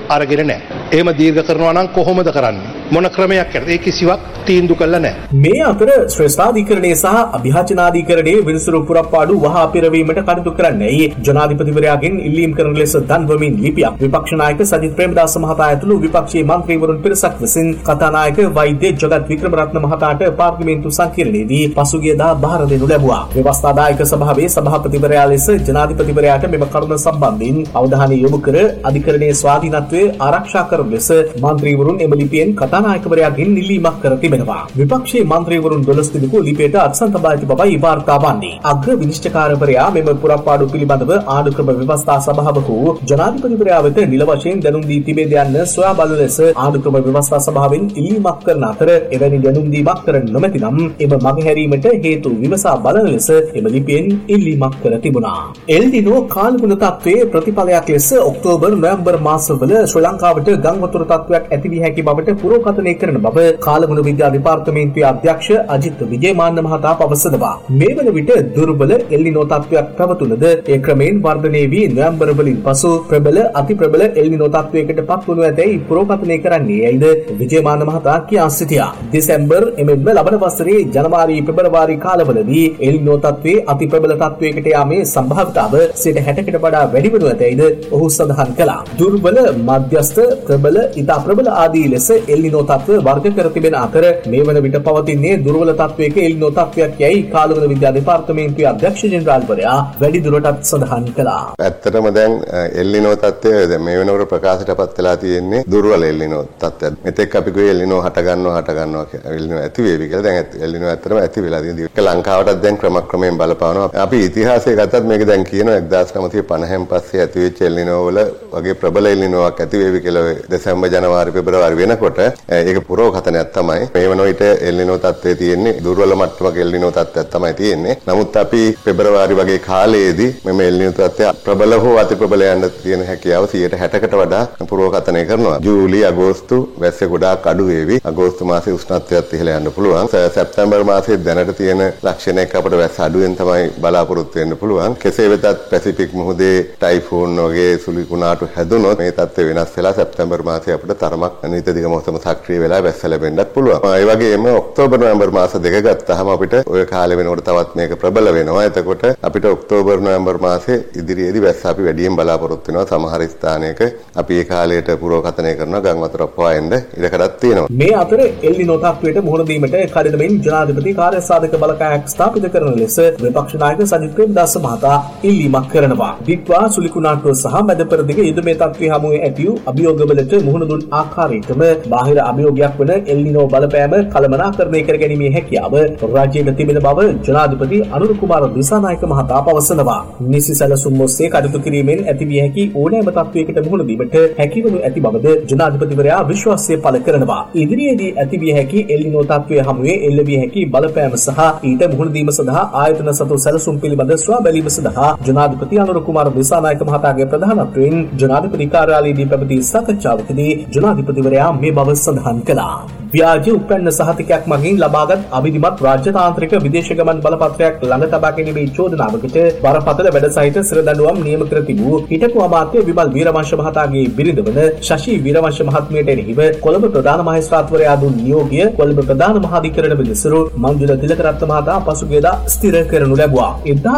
අරගෙන නැහැ. එහෙම දීර්ඝ කරනවා නම් කොහොමද කරන්නේ? මොන ක්‍රමයක් කරද? ඒ කිසිවක් තීන්දුව කළා නැහැ. මේ අතර ශ්‍රේෂ්ඨාධිකරණයේ සහ අභියාචනාධිකරණයේ විනිසුරු පුරප්පාඩු වහා පිරවීමට කටයුතු කරන්නයි ජනාධිපතිවරයාගෙන් ඉල්ලීම් කරන ලෙස දන්වමින් ලිපියක් විපක්ෂ නායක සජිත් ප්‍රේමදාස මහතා ඇතුළු විපක්ෂයේ මන්ත්‍රීවරුන් පිරිසක් විසින් කතානායක වෛද්‍ය ජගත් වික්‍රමරත්න මහතාට පාර්ලිමේන්තු සංකීර්ණයේදී පසුගියදා බාර දෙනු ලැබුවා. ව්‍යවස්ථාදායක සභාවේ සභාපතිවරයා ලෙස ජනාධිපතිවරයාට මෙම කරුණ සම්බන්ධයෙන් අවධානය යොමු කර අධිකරණයේ ස්වාධීනත්වය ආරක්ෂා කරන ලෙස මන්ත්‍රීවරුන් එම ලිපියෙන් කතානායකවරයාගෙන් ඉල්ලීමක් කර තිබෙනවා. විපක්ෂයේ මන්ත්‍රීවරුන් 12 දෙනෙකු ලිපියට අත්සන් තබා ඇති බවයි වාර්තා වන්නේ. අග්‍ර විනිශ්චයකාරවරයා මෙම පුරප්පාඩු පිළිබඳව ආණ්ඩුක්‍රම ව්‍යවස්ථා සභාව හෝ ජනාධිපතිවරයා වෙත නිල වශයෙන් දැනුම් දී තිබේද යන්න සොයා බලන ලෙස ආණ්ඩුක්‍රම ව්‍යවස්ථා සභාවෙන් ඉල්ලීමක් කරන අතර එවැනි දැනුම් දීමක් කර නොමැති නම් එම මගහැරීමට හේතු විමසා බලන ලෙස එම ලිපියෙන් ඉල්ලීමක් කර තිබුණා. එල්නිනෝ කාලගුණ තත්ත්වයේ ප්‍රතිඵලයක් ලෙස ඔක්තෝබර් නොවැම්බර් මාසවල ශ්‍රී ලංකාවට ගංවතුර තත්ත්වයක් ඇති වී හැකි බවට පුරෝකථනය කරන බව කාලගුණ විද්‍යා දෙපාර්තමේන්තුවේ අධ්‍යක්ෂ අජිත් විජේමාන්න මහතා පවසනවා. මේ වන විට දුර්බල එල්නිනෝ තත්ත්වයක් පැවතුනද ඒ ක්‍රමයෙන් වර්ධනය වී නොවැම්බර් වලින් පසු ප්‍රබල අති ප්‍රබල එල්නිනෝ තත්ත්වයකට පත්වනු ඇතැයි පුරෝකථනය කරන්නේ යයිද විජේමාන්න මහතා කියා සිටියා. දෙසැම්බර් එමෙන්ම ලබන වසරේ ජනවාරි පෙබරවාරි කාලවලදී එල්නිනෝ තත්ත්වයේ අති ප්‍රබල තත්ත්වයකට යාමේ සම්භාවිතාව 60%කට වඩා වැඩි වනු ඇතැයිද ඔහු සඳහන් කළා. දුර්බල මධ්‍යස්ථ ප්‍රබල ඉතා ප්‍රබල ආදී ලෙස එල්නිනෝ තත්ත්ව වර්ග කර තිබෙන අතර මේ වන විට පවතින්නේ දුර්වල තත්ත්වයක එල්නිනෝ තත්ත්වයක් යයි කාලගුණ විද්‍යා දෙපාර්තමේන්තුවේ අධ්‍යක්ෂ ජෙනරාල්වරයා වැඩි දුරටත් සඳහන් කළා. ඇත්තටම දැන් එල්නිනෝ තත්ත්වය දැන් මේ වෙනකොට ප්‍රකාශයටපත් වෙලා තියෙන්නේ දුර්වල එල්නිනෝ තත්ත්වයක්. මෙතෙක් අපි කිව්වේ එල්නිනෝ හට ගන්නවා එල්නිනෝ ඇති වේවි කියලා. දැන් එල්නිනෝ ඇත්තටම ඇති වෙලා තියෙනවා. ඒක ලංකාවටත් දැන් ක්‍රමක්‍රමයෙන් බලපානවා. අපි ඉතිහාසය ගත්තත් මේක දැන් කියනවා 1950න් පස්සේ ඇති වෙච්ච එල්නිනෝ වල වගේ ප්‍රබල එල්නිනෝවක් ඇති වේවි කියලා දෙසැම්බර් ජනවාරි පෙබරවාරි වෙනකොට ඒක පුරෝකථනයක් තමයි. මේ වන විට එල්නිනෝ තත්ත්වයේ තියෙන්නේ දුර්වල මට්ටමක එල්නිනෝ තත්ත්වයක් තමයි තියෙන්නේ. නමුත් අපි පෙබරවාරි වගේ කාලයේදී මේ එල්නිනෝ තත්ත්වය ප්‍රබල හෝ අති ප්‍රබල යන්න තියෙන හැකියාව 60%කට වඩා පුරෝකථනය කරනවා. ජූලි අගෝස්තු වැස්ස ගොඩාක් අඩු වේවි. අගෝස්තු මාසයේ උෂ්ණත්වයත් ඉහළ යන්න පුළුවන්. සැප්තැම්බර් මාසයේ දැනට තියෙන ලක්ෂණයක් අපිට වැස්ස අඩුවෙන් තමයි බලාපොරොත්තු වෙන්න පුළුවන්. කෙසේ වෙතත් පැසිෆික් මුහුදේ ටයිෆෝන් වගේ සුළු කුණාටු හැදුනොත් මේ තත්ත්වය වෙනස් වෙලා සැප්තැම්බර් මාසයේ අපිට තරමක් නිතදිග මොහොතම සක්‍රිය වෙලා වැස්ස ලැබෙන්නත් පුළුවන්. ඒ වගේම ඔක්තෝබර් නොවැම්බර් මාස දෙක ගත්තාම අපිට ওই කාලේ වෙනකොට තවත් මේක ප්‍රබල වෙනවා. එතකොට අපිට ඔක්තෝබර් නොවැම්බර් මාසයේ ඉදිරියේදී වැස්ස අපි වැඩියෙන් බලාපොරොත්තු වෙනවා. සමහර ස්ථානයක අපි ඒ කාලයට පුරෝකථනය කරනවා ගම් වතුර පවායෙන්ද ඉඩකඩක් තියෙනවා. මේ අතර එල්නිනෝ තත්ත්වයට මුහුණ දීමට කඩිනමින් ජනාධිපති කාර්යසාධක බලකායක් ස්ථාපිත කරන ලෙස විපක්ෂ නායක සජිත් ප්‍රේමදාස මහතා ඉල්ලීමක් කරනවා. දික්වා සුලිකුණාටුව සහ මැද පෙරදිග යුදමේ තත්ත්වයේ හමුවේ ඇති වූ අභියෝගවලට මුහුණ දුන් ආකාරයටම බාහිර අභියෝගයක් වන එල්නිනෝ බලපෑම කළමනාකරණය කර ගැනීමේ හැකියාව රාජ්‍යයට තිබෙන බව ජනාධිපති අනුර කුමාර දිසානායක මහතා පවසනවා. නිසි සැලසුම් ඔස්සේ කටයුතු කිරීමෙන් ඇතිවිය හැකි ඕනෑම තත්ත්වයකට මුහුණ දීමට හැකිවනු ඇති බවද ජනාධිපතිවරයා විශ්වාසය පළ කරනවා. ඉදිරියේදී ඇතිවිය හැකි එල්නිනෝ තත්ත්වයේ හමුවේ එල්ලවිය හැකි බලපෑම සහ ඊට මුහුණ දීම සඳහා ආයතන සතු සැලසුම් පිළිබඳ සොයා බැලීම සඳහා ජනාධිපති අනුර කුමාර දිසානායක මහතාගේ ප්‍රධානත්වයෙන් ජනාධිපති කාර්යාලයේදී පැවති සාකච්ඡාවකදී ජනාධිපතිවරයා මේ බව සඳහන් කළා. ව්‍යාජ උපැන්න සහතිකයක් මගින් ලබාගත් අවිධිමත් රාජ්‍යතාන්ත්‍රික විදේශ ගමන් බලපත්‍රයක් ළඟ තබා ගැනීමේ චෝදනාවකට බරපතල වැඩ සහිත සිර දඬුවම් නියම කර තිබූ හිටපු අමාත්‍ය විමල් වීරවංශ මහතාගේ බිරිඳ වන ශෂි වීරවංශ මහත්මියට එරෙහිව කොළඹ ප්‍රධාන මහේස්ත්‍රාත්වරයා දුන් නියෝගය කොළඹ ප්‍රධාන මහාධිකරණ විනිසුරු මංජුල තිලකරත්න මහතා පසුගියදා ස්ථිර කරනු ලැබුවා.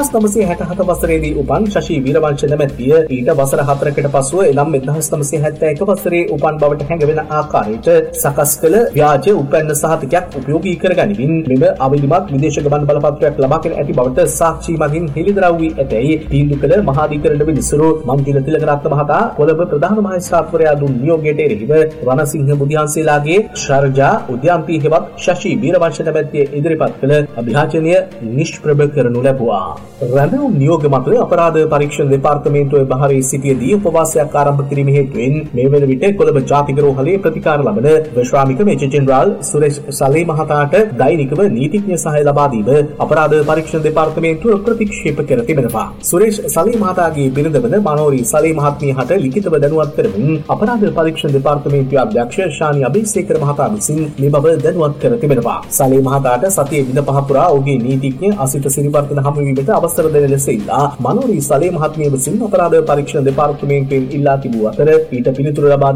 1967 වසරේදී උපන් ශෂි වීරවංශ නැමැතිය ඊට වසර 4කට පසුව එනම් 1971 වසරේ උපන් බවට හැඟවෙන ආකාරයට සකස් කළ ව්‍යාජ උපැන්න සහතිකයක් උපයෝගී කරගනිමින් මෙම අවිධිමත් විදේශ ගමන් බලපත්‍රයක් ලබාගෙන ඇති බවට සාක්ෂි මගින් හෙළිදරව් වී ඇතැයි තීන්දුව කළ මහාධිකරණ විනිසුරු මංජුල තිලකරත්න මහතා කොළඹ ප්‍රධාන මහේස්ත්‍රාත්වරයා දුන් නියෝගයට එරෙහිව රණසිංහ බුදියන්සේලාගේ ශර්ජා උද්‍යාන්ති හෙවත් ශෂි වීරවංශ නැමැතිය ඉදිරිපත් කළ අභියාචනය නිෂ්ප්‍රභ කරනු ලැබුවා. රැඳවුම් නියෝග මත අපරාධ පරීක්ෂණ දෙපාර්තමේන්තුවේ බහරේ සිටියදී උපවාසයක් ආරම්භ කිරීම හේතුවෙන් මේ වන විට කොළඹ ජාතික රෝහලේ ප්‍රතිකාර ලබන විශ්‍රාමික මේජර් ජෙනරාල් සුරේෂ් සලේ මහතාට දෛනිකව නීතිඥ සහාය ලබා දීම අපරාධ පරීක්ෂණ දෙපාර්තමේන්තුව ප්‍රතික්ෂේප කර තිබෙනවා. සුරේෂ් සලේ මහතාගේ බිරිඳ වන මනෝරි සලේ මහත්මියට ලිඛිතව දැනුවත් කරමින් අපරාධ පරීක්ෂණ දෙපාර්තමේන්තුවේ අධ්‍යක්ෂ ශානි අබේසේකර මහතා විසින් මේ බව දැනුවත් කර තිබෙනවා. සලේ මහතාට සතියේ දින 5 පුරා ඔහුගේ නීතිඥ අසිත සිරිවර්ධන හමුවීමට අවසර දෙන ලෙස ඉල්ලා මනෝරි සලේ මහත්මිය විසින් අපරාධ පරීක්ෂණ දෙපාර්තමේන්තුවෙන් ඉල්ලා තිබූ අතර ඊට පිළිතුරු ලබා